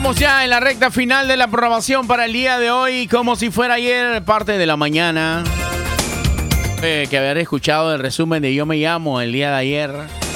Estamos ya en la recta final de la programación para el día de hoy, como si fuera ayer, parte de la mañana. Que haber escuchado el resumen de Yo Me Llamo el día de ayer.